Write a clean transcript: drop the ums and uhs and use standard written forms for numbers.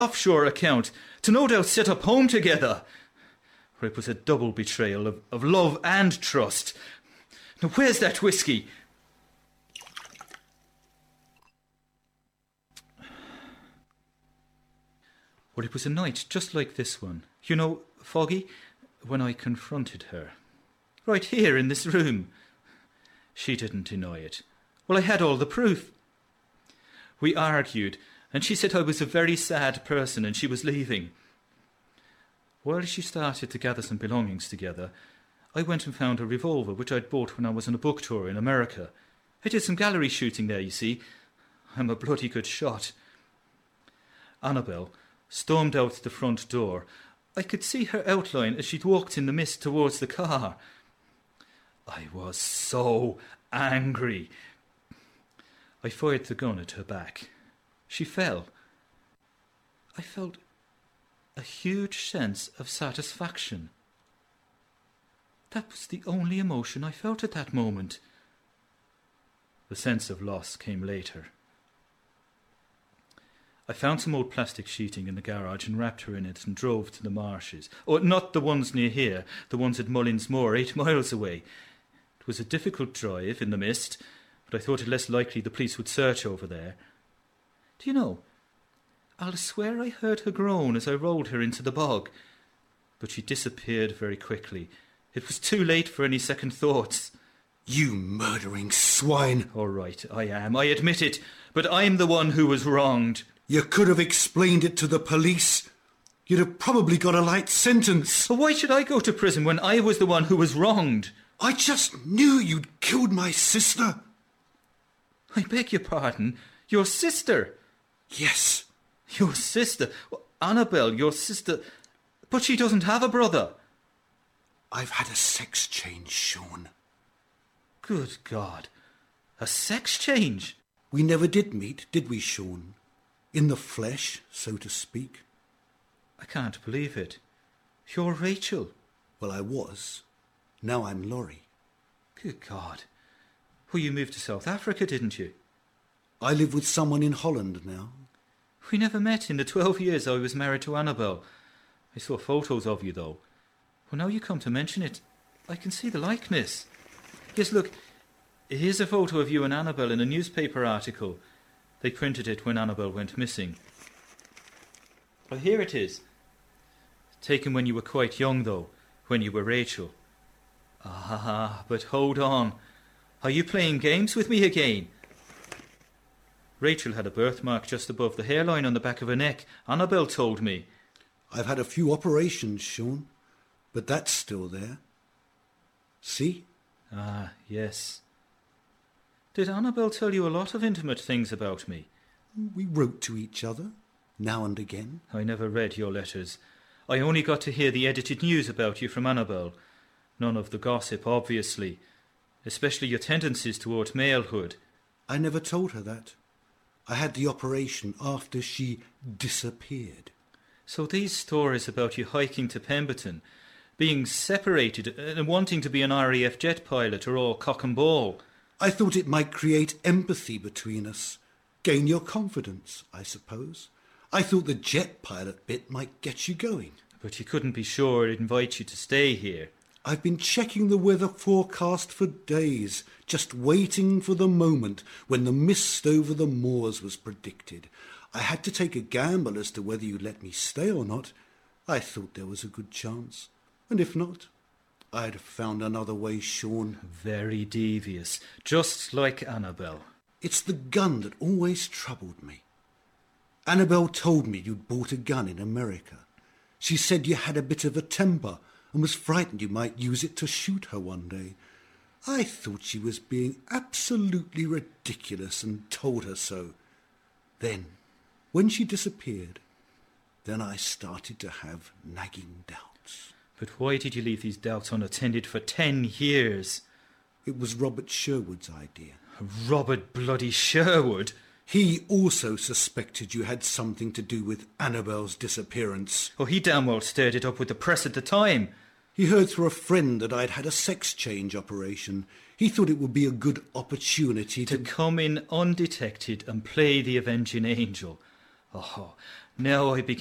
offshore account to no doubt set up home together. For it was a double betrayal of love and trust. Now, where's that whiskey? Well, it was a night just like this one. You know, Foggy, when I confronted her. Right here in this room. She didn't deny it. Well, I had all the proof. We argued, and she said I was a very sad person and she was leaving. While she started to gather some belongings together, I went and found a revolver which I'd bought when I was on a book tour in America. I did some gallery shooting there, you see. I'm a bloody good shot. Annabel stormed out the front door. I could see her outline as she'd walked in the mist towards the car. I was so angry. I fired the gun at her back. She fell. I felt a huge sense of satisfaction. That was the only emotion I felt at that moment. The sense of loss came later. I found some old plastic sheeting in the garage and wrapped her in it and drove to the marshes. Oh, not the ones near here, the ones at Mullins Moor, 8 miles away. It was a difficult drive in the mist, but I thought it less likely the police would search over there. Do you know, I'll swear I heard her groan as I rolled her into the bog. But she disappeared very quickly. It was too late for any second thoughts. You murdering swine! All right, I am, I admit it, but I'm the one who was wronged. You could have explained it to the police. You'd have probably got a light sentence. But why should I go to prison when I was the one who was wronged? I just knew you'd killed my sister. I beg your pardon? Your sister? Yes. Your sister? Annabel, your sister. But she doesn't have a brother. I've had a sex change, Sean. Good God. A sex change? We never did meet, did we, Sean? In the flesh, so to speak. I can't believe it. You're Rachel. Well, I was. Now I'm Laurie. Good God. Well, you moved to South Africa, didn't you? I live with someone in Holland now. We never met in the 12 years I was married to Annabel. I saw photos of you, though. Well, now you come to mention it, I can see the likeness. Yes, look, here's a photo of you and Annabel in a newspaper article. They printed it when Annabel went missing. Well, here it is. Taken when you were quite young, though, when you were Rachel. Ah, but hold on. Are you playing games with me again? Rachel had a birthmark just above the hairline on the back of her neck. Annabel told me. I've had a few operations, Sean, but that's still there. See? Ah, yes. Did Annabel tell you a lot of intimate things about me? We wrote to each other, now and again. I never read your letters. I only got to hear the edited news about you from Annabel. None of the gossip, obviously. Especially your tendencies toward malehood. I never told her that. I had the operation after she disappeared. So these stories about you hiking to Pemberton, being separated and wanting to be an RAF jet pilot are all cock and ball. I thought it might create empathy between us. Gain your confidence, I suppose. I thought the jet pilot bit might get you going. But you couldn't be sure it'd invite you to stay here. I've been checking the weather forecast for days, just waiting for the moment when the mist over the moors was predicted. I had to take a gamble as to whether you'd let me stay or not. I thought there was a good chance. And if not, I'd have found another way, Sean. Very devious, just like Annabel. It's the gun that always troubled me. Annabel told me you'd bought a gun in America. She said you had a bit of a temper and was frightened you might use it to shoot her one day. I thought she was being absolutely ridiculous and told her so. Then, when she disappeared, then I started to have nagging doubts. But why did you leave these doubts unattended for 10 years? It was Robert Sherwood's idea. Robert bloody Sherwood? He also suspected you had something to do with Annabel's disappearance. Oh, he damn well stirred it up with the press at the time. He heard through a friend that I'd had a sex change operation. He thought it would be a good opportunity to come in undetected and play the avenging angel. Oh, Now I began